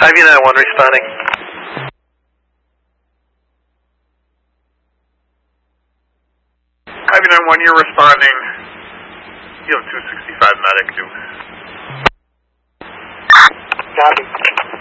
IV91 responding. IV91, you're responding. You have 265 medic, 2. Copy.